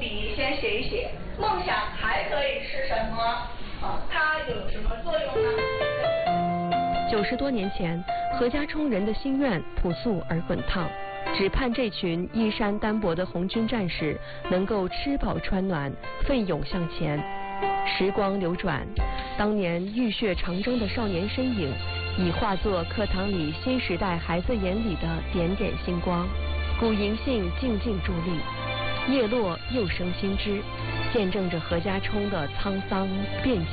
笔先写一写，梦想还可以是什么？它有什么作用呢 ？90多年前，何家冲人的心愿朴素而滚烫，只盼这群衣衫单薄的红军战士能够吃饱穿暖，奋勇向前。时光流转，当年浴血长征的少年身影，已化作课堂里新时代孩子眼里的点点星光。古银杏静静伫立，叶落又生新枝，见证着何家冲的沧桑变迁。